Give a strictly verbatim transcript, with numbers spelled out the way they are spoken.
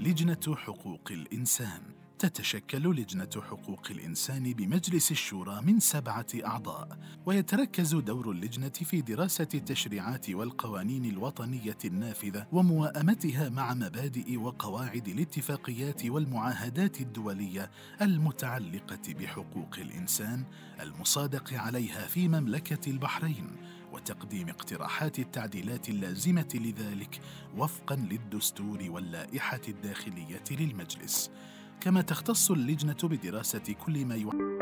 لجنة حقوق الإنسان. تتشكل لجنة حقوق الإنسان بمجلس الشورى من سبعة أعضاء، ويتركز دور اللجنة في دراسة التشريعات والقوانين الوطنية النافذة وموائمتها مع مبادئ وقواعد الاتفاقيات والمعاهدات الدولية المتعلقة بحقوق الإنسان المصادق عليها في مملكة البحرين، وتقديم اقتراحات التعديلات اللازمة لذلك وفقاً للدستور واللائحة الداخلية للمجلس. كما تختص اللجنة بدراسة كل ما يحدث